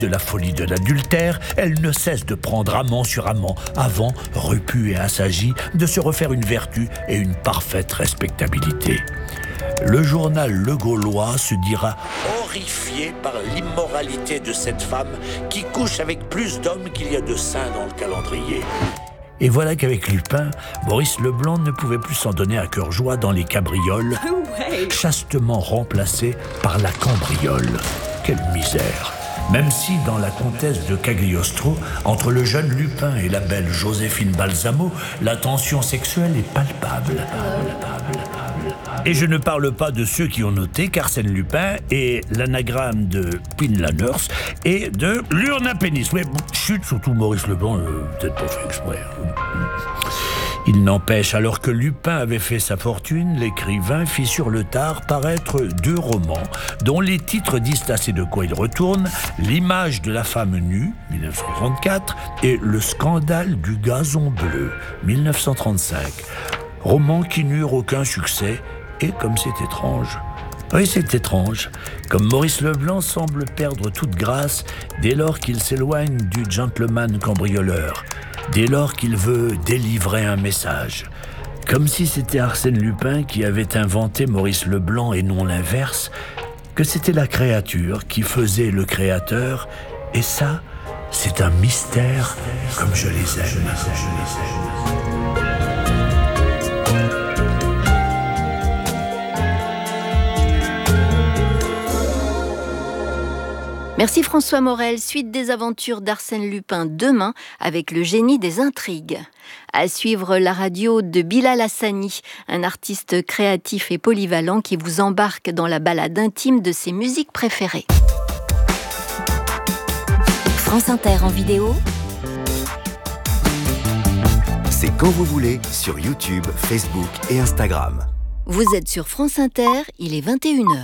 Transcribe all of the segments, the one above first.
de la folie de l'adultère, elle ne cesse de prendre amant sur amant, avant, repue et assagie, de se refaire une vertu et une parfaite respectabilité. Le journal Le Gaulois se dira horrifié par l'immoralité de cette femme qui couche avec plus d'hommes qu'il y a de saints dans le calendrier. Et voilà qu'avec Lupin, Maurice Leblanc ne pouvait plus s'en donner à cœur joie dans les cabrioles, chastement remplacées par la cambriole. Quelle misère! Même si, dans La Comtesse de Cagliostro, entre le jeune Lupin et la belle Joséphine Balsamo, la tension sexuelle est palpable. Et je ne parle pas de ceux qui ont noté qu'Arsène Lupin est l'anagramme de Pinlaners et de l'Urnapénis. Ouais, chut, surtout Maurice Leblanc, peut-être pas fait exprès. Il n'empêche, alors que Lupin avait fait sa fortune, l'écrivain fit sur le tard paraître 2 romans, dont les titres disent assez de quoi il retourne, L'image de la femme nue, 1934, et Le scandale du gazon bleu, 1935. Romans qui n'eurent aucun succès, et comme c'est étrange. Oui, c'est étrange, comme Maurice Leblanc semble perdre toute grâce dès lors qu'il s'éloigne du gentleman cambrioleur, dès lors qu'il veut délivrer un message. Comme si c'était Arsène Lupin qui avait inventé Maurice Leblanc et non l'inverse, que c'était la créature qui faisait le créateur, et ça, c'est un mystère comme je les aime. Merci François Morel. Suite des aventures d'Arsène Lupin demain avec le génie des intrigues. À suivre la radio de Bilal Hassani, un artiste créatif et polyvalent qui vous embarque dans la balade intime de ses musiques préférées. France Inter en vidéo. C'est quand vous voulez sur YouTube, Facebook et Instagram. Vous êtes sur France Inter, il est 21h.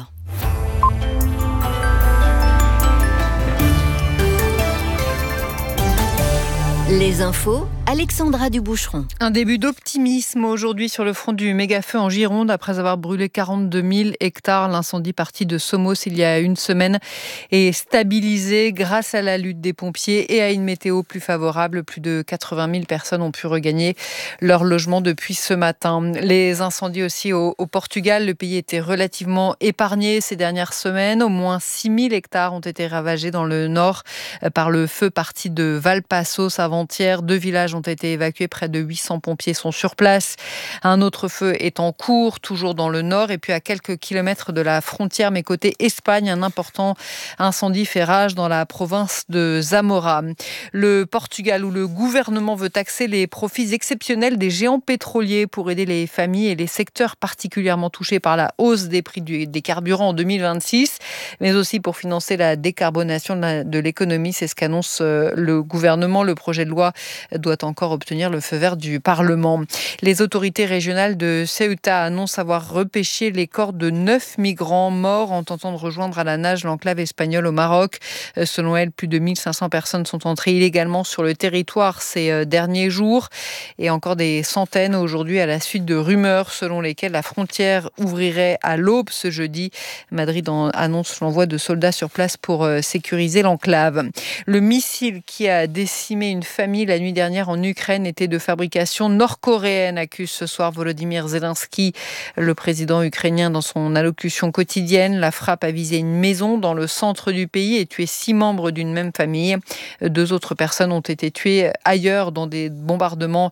Les infos, Alexandra Duboucheron. Un début d'optimisme aujourd'hui sur le front du méga-feu en Gironde. Après avoir brûlé 42 000 hectares, l'incendie parti de Somos il y a une semaine est stabilisé grâce à la lutte des pompiers et à une météo plus favorable. Plus de 80 000 personnes ont pu regagner leur logement depuis ce matin. Les incendies aussi au Portugal. Le pays était relativement épargné ces dernières semaines. Au moins 6 000 hectares ont été ravagés dans le nord par le feu parti de Valpaços avant-hier. 2 villages ont été évacués, près de 800 pompiers sont sur place. Un autre feu est en cours, toujours dans le nord, et puis à quelques kilomètres de la frontière, mais côté Espagne, un important incendie fait rage dans la province de Zamora. Le Portugal, où le gouvernement veut taxer les profits exceptionnels des géants pétroliers pour aider les familles et les secteurs particulièrement touchés par la hausse des prix des carburants en 2026, mais aussi pour financer la décarbonation de l'économie. C'est ce qu'annonce le gouvernement. Le projet de loi doit encore obtenir le feu vert du Parlement. Les autorités régionales de Ceuta annoncent avoir repêché les corps de 9 migrants morts en tentant de rejoindre à la nage l'enclave espagnole au Maroc. Selon elle, plus de 1500 personnes sont entrées illégalement sur le territoire ces derniers jours et encore des centaines aujourd'hui à la suite de rumeurs selon lesquelles la frontière ouvrirait à l'aube ce jeudi. Madrid annonce l'envoi de soldats sur place pour sécuriser l'enclave. Le missile qui a décimé une famille la nuit dernière en Ukraine était de fabrication nord-coréenne, accuse ce soir Volodymyr Zelensky, le président ukrainien, dans son allocution quotidienne. La frappe a visé une maison dans le centre du pays et tué 6 membres d'une même famille. 2 autres personnes ont été tuées ailleurs dans des bombardements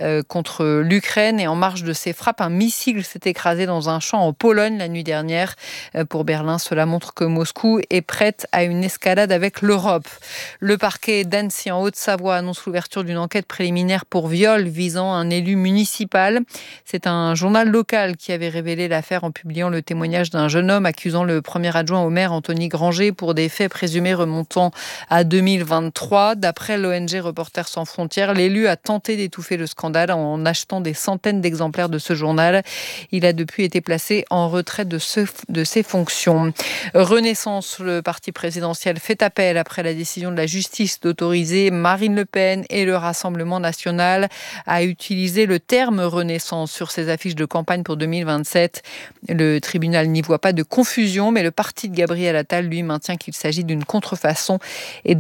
contre l'Ukraine. Et en marge de ces frappes, un missile s'est écrasé dans un champ en Pologne la nuit dernière. Pour Berlin, cela montre que Moscou est prête à une escalade avec l'Europe. Le parquet d'Annecy en Haute-Savoie annonce l'ouverture d'une enquête préliminaire pour viol visant un élu municipal. C'est un journal local qui avait révélé l'affaire en publiant le témoignage d'un jeune homme accusant le premier adjoint au maire, Anthony Granger, pour des faits présumés remontant à 2023. D'après l'ONG Reporters sans frontières, l'élu a tenté d'étouffer le scandale en achetant des centaines d'exemplaires de ce journal. Il a depuis été placé en retrait de ses fonctions. Renaissance, le parti présidentiel fait appel après la décision de la justice d'autoriser Marine Le Pen et le Rassemblement Rassemblement national a utilisé le terme Renaissance sur ses affiches de campagne pour 2027. Le tribunal n'y voit pas de confusion, mais le parti de Gabriel Attal, lui, maintient qu'il s'agit d'une contrefaçon et